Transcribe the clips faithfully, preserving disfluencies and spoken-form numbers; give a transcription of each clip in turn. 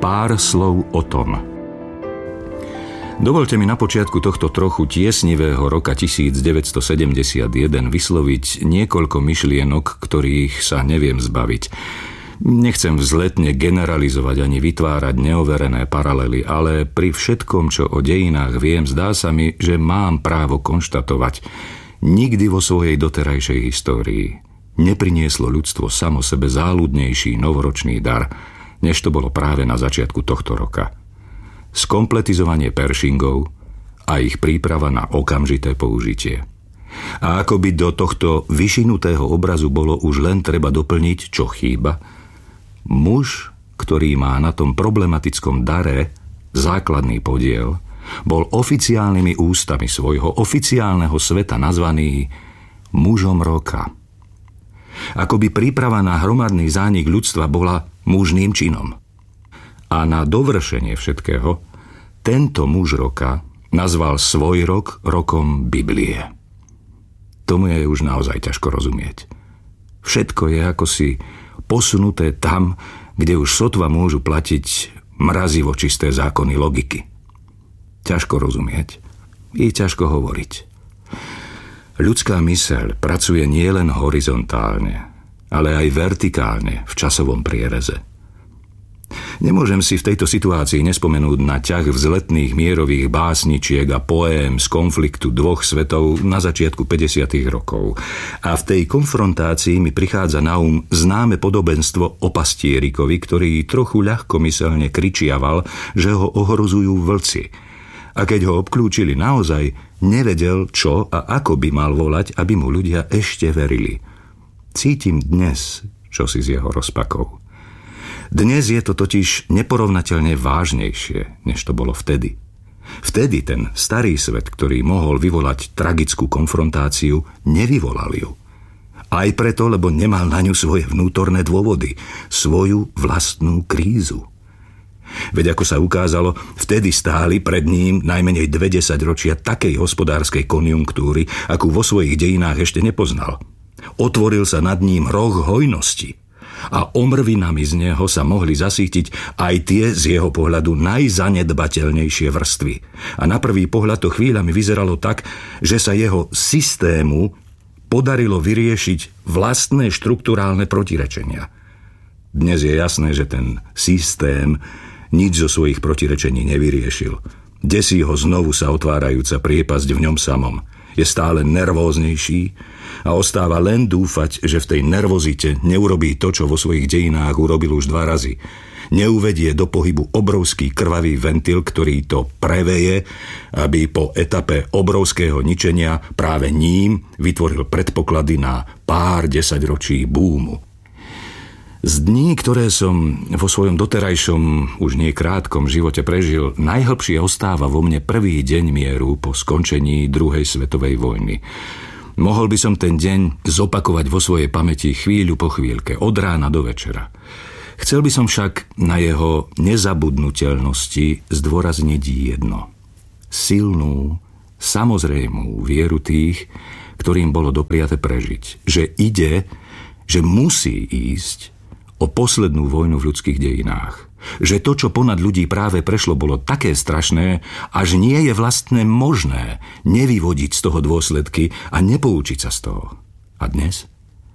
pár slov o tom. Dovolte mi na počiatku tohto trochu tiesnivého roka devätnásťsedemdesiatjeden vysloviť niekoľko myšlienok, ktorých sa neviem zbaviť. Nechcem vzletne generalizovať ani vytvárať neoverené paralely, ale pri všetkom, čo o dejinách viem, zdá sa mi, že mám právo konštatovať, nikdy vo svojej doterajšej histórii neprinieslo ľudstvo samo sebe záľudnejší novoročný dar, než to bolo práve na začiatku tohto roka. Skompletizovanie Pershingov a ich príprava na okamžité použitie. A ako by do tohto vyšinutého obrazu bolo už len treba doplniť, čo chýba, muž, ktorý má na tom problematickom dare základný podiel, bol oficiálnymi ústami svojho oficiálneho sveta nazvaný mužom roka. Akoby príprava na hromadný zánik ľudstva bola mužným činom. A na dovršenie všetkého tento muž roka nazval svoj rok rokom Biblie. Tomu je už naozaj ťažko rozumieť. Všetko je akosi posunuté tam, kde už sotva môžu platiť mrazivo čisté zákony logiky. Ťažko rozumieť i ťažko hovoriť. Ľudská myseľ pracuje nielen horizontálne, ale aj vertikálne v časovom priereze. Nemôžem si v tejto situácii nespomenúť na ťah vzletných mierových básničiek a poém z konfliktu dvoch svetov na začiatku päťdesiatych rokov. A v tej konfrontácii mi prichádza na um známe podobenstvo o pastierikovi, ktorý trochu ľahkomyselne kričiaval, že ho ohrozujú vlci. A keď ho obklúčili naozaj, nevedel, čo a ako by mal volať, aby mu ľudia ešte verili. Cítim dnes čosi z jeho rozpakov. Dnes je to totiž neporovnateľne vážnejšie, než to bolo vtedy. Vtedy ten starý svet, ktorý mohol vyvolať tragickú konfrontáciu, nevyvolal ju. Aj preto, lebo nemal na ňu svoje vnútorné dôvody, svoju vlastnú krízu. Veď ako sa ukázalo, vtedy stáli pred ním najmenej dve desaťročia takej hospodárskej konjunktúry, akú vo svojich dejinách ešte nepoznal. Otvoril sa nad ním roh hojnosti a omrvinami z neho sa mohli zasítiť aj tie z jeho pohľadu najzanedbateľnejšie vrstvy. A na prvý pohľad to chvíľami vyzeralo tak, že sa jeho systému podarilo vyriešiť vlastné štrukturálne protirečenia. Dnes je jasné, že ten systém nič zo svojich protirečení nevyriešil. Desí ho znovu sa otvárajúca priepasť v ňom samom. Je stále nervóznejší a ostáva len dúfať, že v tej nervozite neurobí to, čo vo svojich dejinách urobil už dva razy. Neuvedie do pohybu obrovský krvavý ventil, ktorý to preveje, aby po etape obrovského ničenia práve ním vytvoril predpoklady na pár desaťročí búmu. Z dní, ktoré som vo svojom doterajšom, už nie krátkom živote prežil, najhlbšie ostáva vo mne prvý deň mieru po skončení druhej svetovej vojny. Mohol by som ten deň zopakovať vo svojej pamäti chvíľu po chvíľke, od rána do večera. Chcel by som však na jeho nezabudnuteľnosti zdôrazniť jedno. Silnú, samozrejmú vieru tých, ktorým bolo dopriate prežiť. Že ide, že musí ísť o poslednú vojnu v ľudských dejinách. Že to, čo ponad ľudí práve prešlo, bolo také strašné, až nie je vlastne možné nevyvodiť z toho dôsledky a nepoučiť sa z toho. A dnes?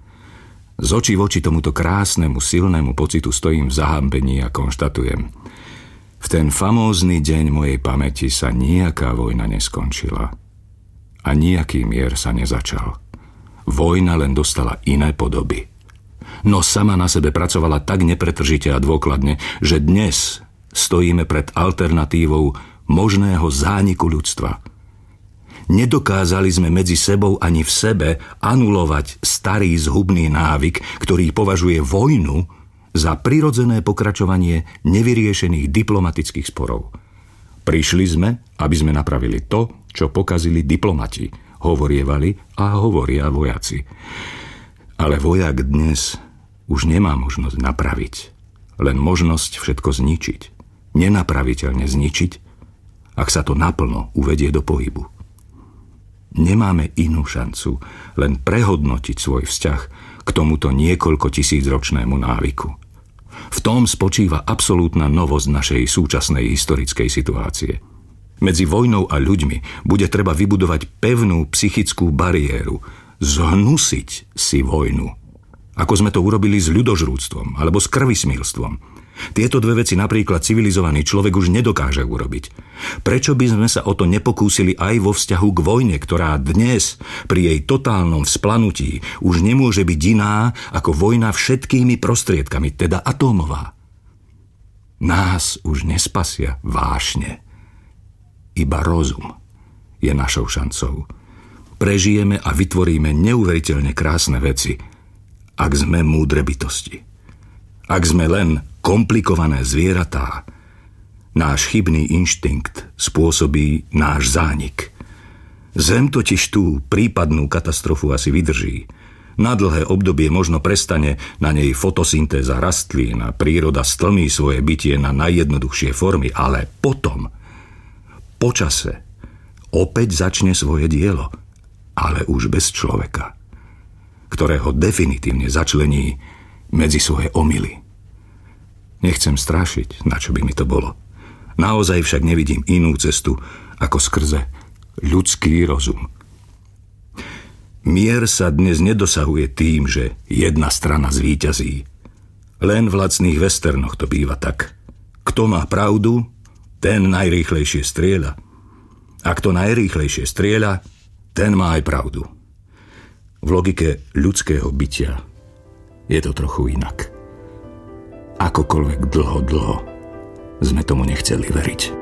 Z očí v oči tomuto krásnemu, silnému pocitu stojím v zahambení a konštatujem. V ten famózny deň mojej pamäti sa nejaká vojna neskončila. A nejaký mier sa nezačal. Vojna len dostala iné podoby. No sama na sebe pracovala tak nepretržite a dôkladne, že dnes stojíme pred alternatívou možného zániku ľudstva. Nedokázali sme medzi sebou ani v sebe anulovať starý zhubný návyk, ktorý považuje vojnu za prirodzené pokračovanie nevyriešených diplomatických sporov. Prišli sme, aby sme napravili to, čo pokazili diplomati, hovorievali a hovoria vojaci. Ale vojak dnes už nemá možnosť napraviť, len možnosť všetko zničiť. Nenapraviteľne zničiť, ak sa to naplno uvedie do pohybu. Nemáme inú šancu len prehodnotiť svoj vzťah k tomuto niekoľko tisícročnému návyku. V tom spočíva absolútna novosť našej súčasnej historickej situácie. Medzi vojnou a ľuďmi bude treba vybudovať pevnú psychickú bariéru, zhnusiť si vojnu. Ako sme to urobili s ľudožrúctvom alebo s krvismilstvom. Tieto dve veci napríklad civilizovaný človek už nedokáže urobiť. Prečo by sme sa o to nepokúsili aj vo vzťahu k vojne, ktorá dnes pri jej totálnom vzplanutí už nemôže byť iná ako vojna všetkými prostriedkami, teda atómová? Nás už nespasia vášne. Iba rozum je našou šancou. Prežijeme a vytvoríme neuveriteľne krásne veci, ak sme múdre bytosti. Ak sme len komplikované zvieratá, náš chybný inštinkt spôsobí náš zánik. Zem totiž tú prípadnú katastrofu asi vydrží. Na dlhé obdobie možno prestane na nej fotosyntéza rastlín a príroda stlmí svoje bytie na najjednoduchšie formy, ale potom, po čase, opäť začne svoje dielo, ale už bez človeka, ktorého definitívne začlení medzi svoje omyly. Nechcem strašiť, na čo by mi to bolo. Naozaj však nevidím inú cestu, ako skrze ľudský rozum. Mier sa dnes nedosahuje tým, že jedna strana zvíťazí. Len v lacných westernoch to býva tak. Kto má pravdu, ten najrýchlejšie strieľa. A kto najrýchlejšie strieľa, ten má aj pravdu. V logike ľudského bytia je to trochu inak. Akokoľvek dlho, dlho sme tomu nechceli veriť.